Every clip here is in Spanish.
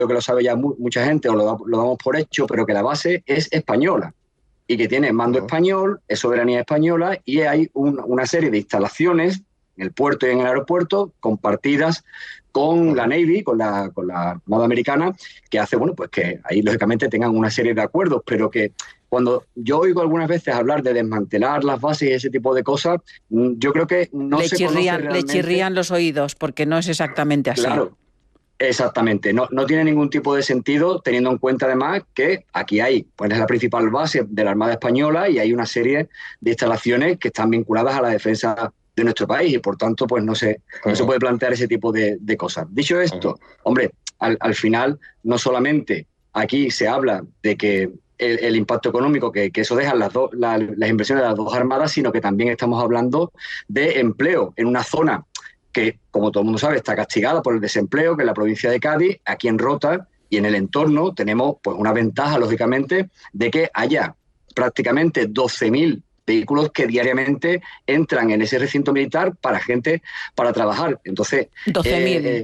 que lo sabe ya mucha gente o lo damos por hecho, pero que la base es española y que tiene mando español, es soberanía española y hay una serie de instalaciones en el puerto y en el aeropuerto compartidas con la Navy, con la Armada Americana, que hace, bueno, pues que ahí lógicamente tengan una serie de acuerdos, pero que cuando yo oigo algunas veces hablar de desmantelar las bases y ese tipo de cosas, yo creo que no se conoce realmente. Le chirrían los oídos, porque no es exactamente así. Claro, exactamente. No tiene ningún tipo de sentido, teniendo en cuenta además que aquí hay, pues es la principal base de la Armada Española y hay una serie de instalaciones que están vinculadas a la defensa de nuestro país y por tanto pues no se puede plantear ese tipo de cosas. Dicho esto, hombre, al final no solamente aquí se habla de que el impacto económico que eso deja las inversiones de las dos armadas, sino que también estamos hablando de empleo en una zona que, como todo el mundo sabe, está castigada por el desempleo, que es la provincia de Cádiz. Aquí en Rota y en el entorno tenemos pues una ventaja, lógicamente, de que haya prácticamente 12.000 vehículos que diariamente entran en ese recinto militar para trabajar. Entonces, 12.000.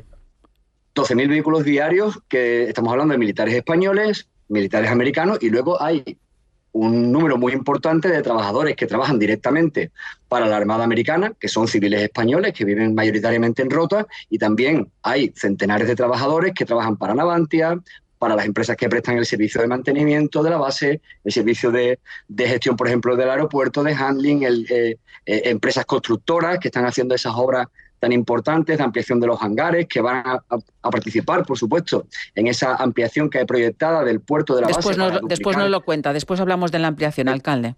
12.000 vehículos diarios, que estamos hablando de militares españoles, militares americanos, y luego hay un número muy importante de trabajadores que trabajan directamente para la Armada Americana, que son civiles españoles que viven mayoritariamente en Rota, y también hay centenares de trabajadores que trabajan para Navantia, para las empresas que prestan el servicio de mantenimiento de la base, el servicio de gestión, por ejemplo, del aeropuerto, de handling, empresas constructoras que están haciendo esas obras tan importantes de ampliación de los hangares, que van a participar, por supuesto, en esa ampliación que hay proyectada del puerto de la base. Después nos lo cuenta, después hablamos de la ampliación, alcalde.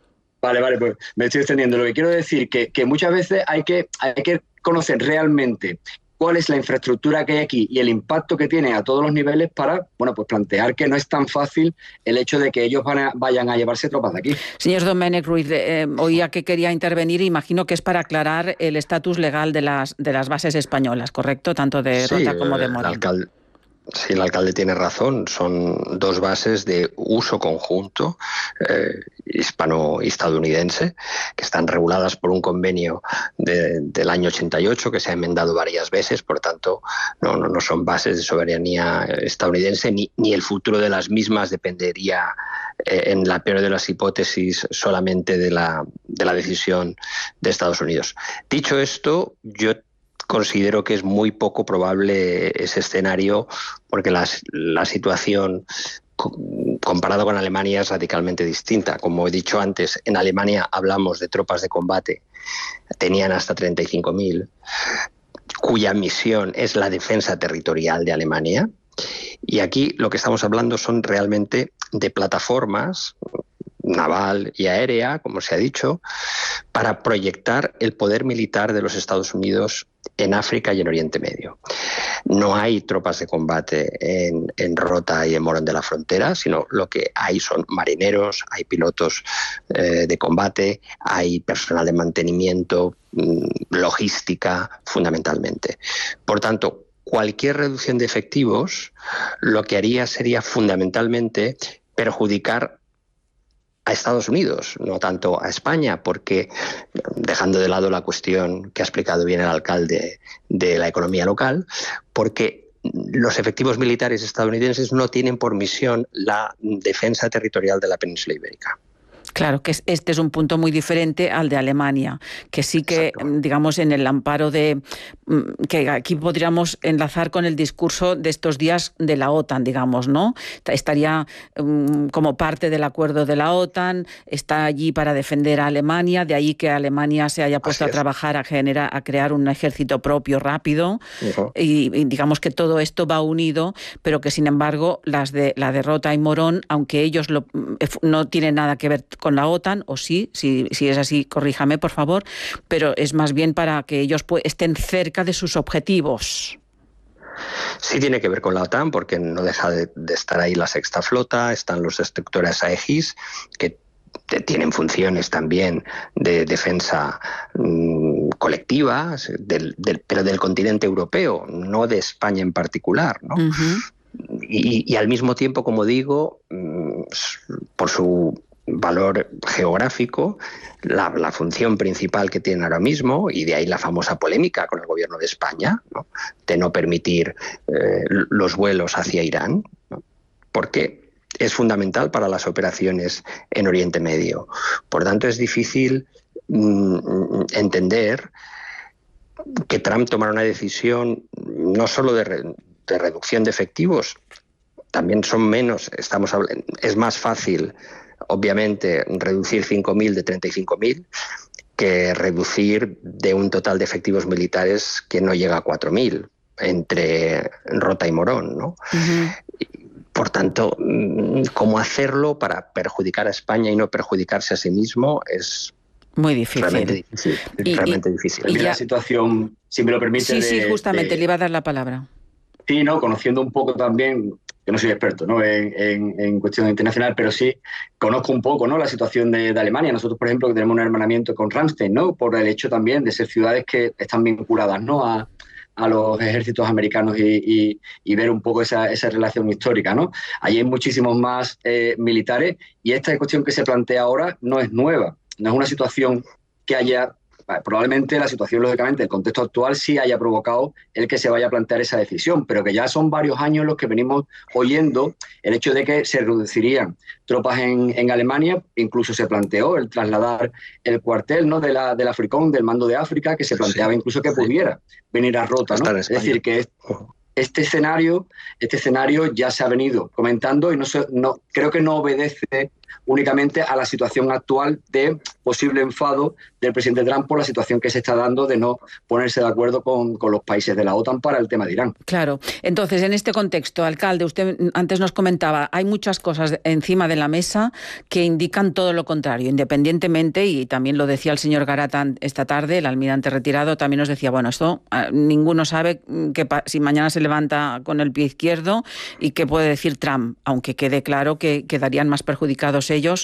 Vale, pues me estoy extendiendo. Lo que quiero decir que muchas veces hay que conocer realmente cuál es la infraestructura que hay aquí y el impacto que tiene a todos los niveles para, bueno, pues plantear que no es tan fácil el hecho de que ellos vayan a llevarse tropas de aquí. Señor Domènech Ruiz, oía que quería intervenir, imagino que es para aclarar el estatus legal de las bases españolas, ¿correcto? Tanto de Rota como de Morón. Sí, el alcalde tiene razón. Son dos bases de uso conjunto hispano-estadounidense que están reguladas por un convenio del año 88 que se ha enmendado varias veces. Por tanto, no son bases de soberanía estadounidense ni el futuro de las mismas dependería, en la peor de las hipótesis, solamente de la decisión de Estados Unidos. Dicho esto, yo considero que es muy poco probable ese escenario porque la situación comparado con Alemania es radicalmente distinta. Como he dicho antes, en Alemania hablamos de tropas de combate, tenían hasta 35.000, cuya misión es la defensa territorial de Alemania. Y aquí lo que estamos hablando son realmente de plataformas naval y aérea, como se ha dicho, para proyectar el poder militar de los Estados Unidos en África y en Oriente Medio. No hay tropas de combate en Rota y en Morón de la Frontera, sino lo que hay son marineros, hay pilotos de combate, hay personal de mantenimiento, logística, fundamentalmente. Por tanto, cualquier reducción de efectivos lo que haría sería fundamentalmente perjudicar a Estados Unidos, no tanto a España, porque, dejando de lado la cuestión que ha explicado bien el alcalde de la economía local, porque los efectivos militares estadounidenses no tienen por misión la defensa territorial de la península ibérica. Claro, que este es un punto muy diferente al de Alemania, que sí que, digamos, en el amparo de... que aquí podríamos enlazar con el discurso de estos días de la OTAN, digamos, ¿no? Estaría como parte del acuerdo de la OTAN, está allí para defender a Alemania, de ahí que Alemania se haya puesto a trabajar a crear un ejército propio rápido, y digamos que todo esto va unido, pero que sin embargo la de Rota y Morón, aunque ellos no tienen nada que ver con la OTAN, o sí, si es así, corríjame, por favor, pero es más bien para que ellos estén cerca de sus objetivos. Sí tiene que ver con la OTAN, porque no deja de estar ahí la Sexta Flota, están los destructores Aegis, que tienen funciones también de defensa colectiva, pero del continente europeo, no de España en particular, ¿no? Y al mismo tiempo, como digo, por su valor geográfico, la función principal que tienen ahora mismo, y de ahí la famosa polémica con el gobierno de España, ¿no?, de no permitir los vuelos hacia Irán, ¿no?, porque es fundamental para las operaciones en Oriente Medio. Por tanto, es difícil entender que Trump tomara una decisión no solo de reducción de efectivos, también son menos, es más fácil, obviamente, reducir 5.000 de 35.000 que reducir de un total de efectivos militares que no llega a 4.000 entre Rota y Morón, ¿no? Por tanto, cómo hacerlo para perjudicar a España y no perjudicarse a sí mismo es muy difícil. Realmente difícil. Y la situación, si me lo permite... Sí, justamente, le iba a dar la palabra. Sí, ¿no? Conociendo un poco también, que no soy experto, ¿no?, en cuestión internacional, pero sí conozco un poco, ¿no?, la situación de Alemania. Nosotros, por ejemplo, que tenemos un hermanamiento con Ramstein, ¿no?, por el hecho también de ser ciudades que están vinculadas, ¿no?, a los ejércitos americanos y ver un poco esa relación histórica, ¿no? Allí hay muchísimos más militares, y esta cuestión que se plantea ahora no es nueva, no es una situación que haya... Probablemente la situación, lógicamente, el contexto actual sí haya provocado el que se vaya a plantear esa decisión, pero que ya son varios años los que venimos oyendo el hecho de que se reducirían tropas en Alemania. Incluso se planteó el trasladar el cuartel, ¿no?, del Africón, del Mando de África, que se planteaba incluso que pudiera venir a Rota, ¿no? Es decir, que este escenario ya se ha venido comentando y creo que no obedece únicamente a la situación actual de posible enfado del presidente Trump por la situación que se está dando de no ponerse de acuerdo con los países de la OTAN para el tema de Irán. Claro. Entonces, en este contexto, alcalde, usted antes nos comentaba, hay muchas cosas encima de la mesa que indican todo lo contrario, independientemente, y también lo decía el señor Garata esta tarde, el almirante retirado, también nos decía, bueno, esto ninguno sabe si mañana se levanta con el pie izquierdo y qué puede decir Trump, aunque quede claro que quedarían más perjudicados ellos.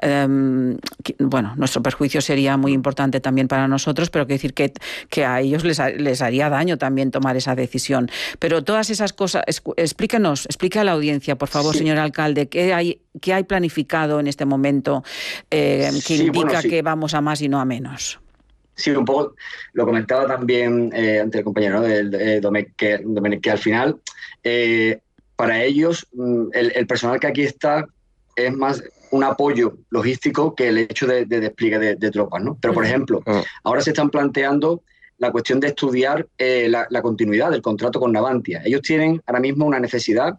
Bueno, nuestro perjuicio sería muy importante también para nosotros, pero quiero decir que a ellos les haría daño también tomar esa decisión. Pero todas esas cosas, explique a la audiencia, por favor, señor alcalde, ¿qué hay planificado en este momento que indica que vamos a más y no a menos? Sí, un poco lo comentaba también ante el compañero, ¿no?, Domecq, que al final, para ellos, el personal que aquí está es más un apoyo logístico que el hecho de despliegue de tropas, ¿no? Pero, por ejemplo, ahora se están planteando la cuestión de estudiar la continuidad del contrato con Navantia. Ellos tienen ahora mismo una necesidad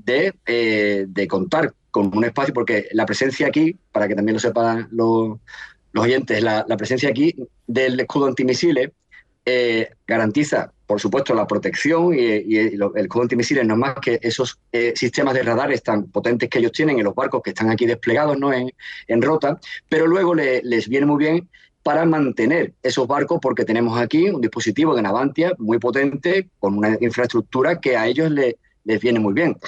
de contar con un espacio, porque la presencia aquí, para que también lo sepan los oyentes, la presencia aquí del escudo antimisiles garantiza, por supuesto, la protección y el escudo antimisiles no es más que esos sistemas de radares tan potentes que ellos tienen en los barcos que están aquí desplegados, ¿no?, en Rota, pero luego les viene muy bien para mantener esos barcos, porque tenemos aquí un dispositivo de Navantia muy potente con una infraestructura que a ellos les viene muy bien.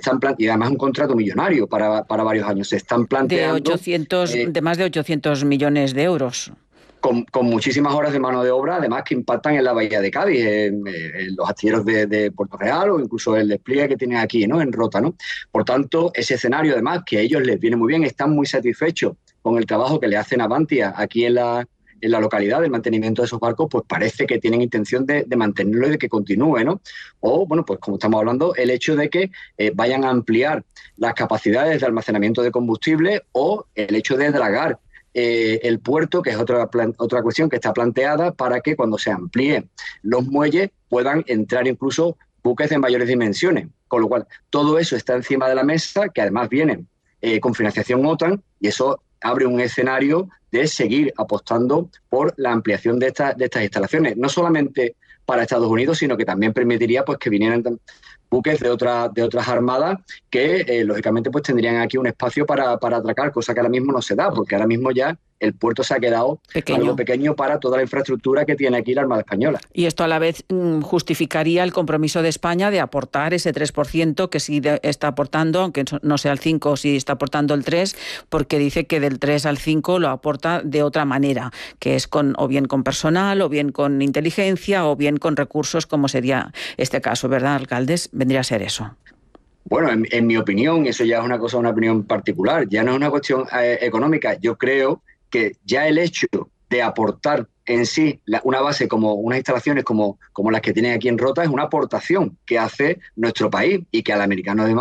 Y además un contrato millonario para varios años. Se están planteando... De más de 800 millones de euros. Con muchísimas horas de mano de obra, además, que impactan en la bahía de Cádiz, en los astilleros de Puerto Real, o incluso el despliegue que tienen aquí, ¿no?, en Rota, ¿no? Por tanto, ese escenario, además, que a ellos les viene muy bien, están muy satisfechos con el trabajo que le hacen a Navantia aquí en la localidad, del mantenimiento de esos barcos, pues parece que tienen intención de mantenerlo y de que continúe, ¿no? O, bueno, pues como estamos hablando, el hecho de que vayan a ampliar las capacidades de almacenamiento de combustible, o el hecho de dragar el puerto, que es otra cuestión que está planteada, para que cuando se amplíen los muelles puedan entrar incluso buques de mayores dimensiones. Con lo cual, todo eso está encima de la mesa, que además viene con financiación OTAN, y eso abre un escenario de seguir apostando por la ampliación de estas instalaciones, no solamente para Estados Unidos, sino que también permitiría, pues, que vinieran buques de otras armadas que, lógicamente, pues tendrían aquí un espacio para atracar, cosa que ahora mismo no se da, porque ahora mismo ya el puerto se ha quedado algo pequeño para toda la infraestructura que tiene aquí la Armada Española. Y esto a la vez justificaría el compromiso de España de aportar ese 3% que sí está aportando, aunque no sea el 5%, sí está aportando el 3%, porque dice que del 3 al 5 lo aporta de otra manera, que es o bien con personal, o bien con inteligencia, o bien con recursos, como sería este caso, ¿verdad, alcaldes? Vendría a ser eso. Bueno, en mi opinión, eso ya es una opinión particular, ya no es una cuestión económica. Yo creo que ya el hecho de aportar en sí una base como unas instalaciones como las que tienen aquí en Rota es una aportación que hace nuestro país y que al americano además